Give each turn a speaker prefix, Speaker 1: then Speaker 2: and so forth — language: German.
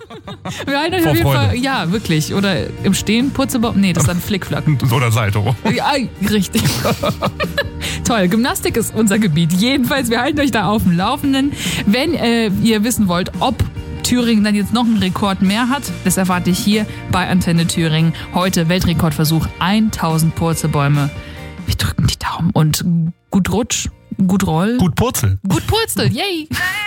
Speaker 1: Wir halten euch auf jeden Fall, ja, wirklich. Oder im Stehen, Purzelbaum. Nee, das ist dann Flickflack.
Speaker 2: Oder Salto.
Speaker 1: Ja, richtig. Toll, Gymnastik ist unser Gebiet. Jedenfalls, wir halten euch da auf dem Laufenden. Wenn ihr wissen wollt, ob Thüringen dann jetzt noch einen Rekord mehr hat, das erwarte ich hier bei Antenne Thüringen. Heute Weltrekordversuch, 1000 Purzelbäume. Wir drücken die Daumen und gut Rutsch, gut Roll.
Speaker 2: Gut Purzel.
Speaker 1: Gut Purzel, yay!